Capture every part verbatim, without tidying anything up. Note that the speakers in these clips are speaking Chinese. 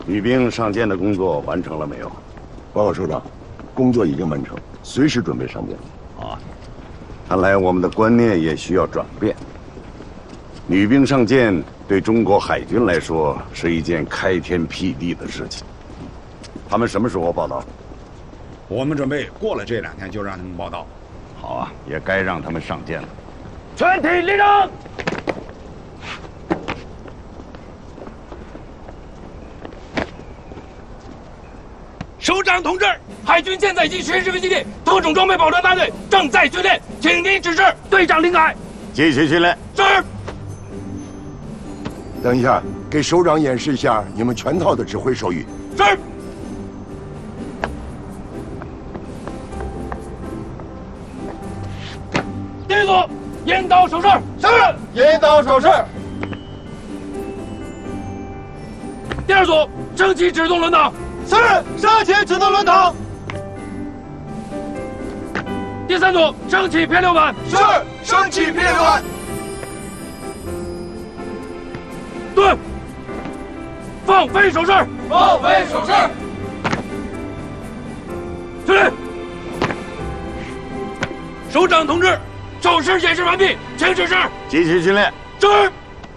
女兵上舰的工作完成了没有？ 报告首长，工作已经完成，随时准备上舰。 好啊，看来我们的观念也需要转变。女兵上舰对中国海军来说是一件开天辟地的事情。他们什么时候报道？ 我们准备过了这两天就让他们报道。 好啊，也该让他们上舰了。 全体立正。首长同志，海军现在及全师飞基地特种装备保障大队正在训练，请您指示。队长领海。 继续训练。 是。 等一下，给首长演示一下你们全套的指挥手语。 是。第一组，引导手势。是。 引导手势。 第二组，升起制动轮挡。 是，升起制动轮挡。 第三组，升起偏流杆。 是，升起偏流杆。 对，放飞手势。 放飞手势。 训练。首长同志，手势演示完毕，请指示。 继续训练。 是。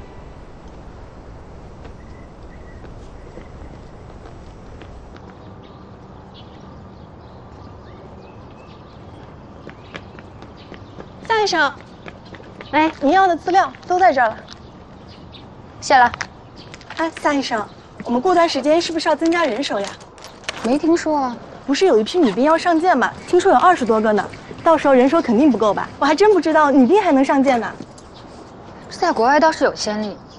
夏医生，哎，您要的资料都在这儿了，谢了。哎，夏医生，我们过段时间是不是要增加人手呀？ 没听说啊。 不是有一批女兵要上舰吗？听说有二十多个呢，到时候人手肯定不够吧？我还真不知道女兵还能上舰呢。 这在国外倒是有先例，